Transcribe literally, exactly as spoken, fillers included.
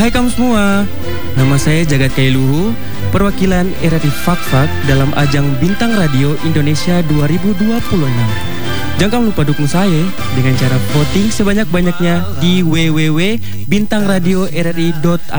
Hai kamu semua, nama saya Jagat Kailuhu, perwakilan R R I Fak-Fak dalam ajang Bintang Radio Indonesia dua ribu dua puluh enam. Jangan lupa dukung saya dengan cara voting sebanyak-banyaknya di w w w titik bintang radio r r i titik i d.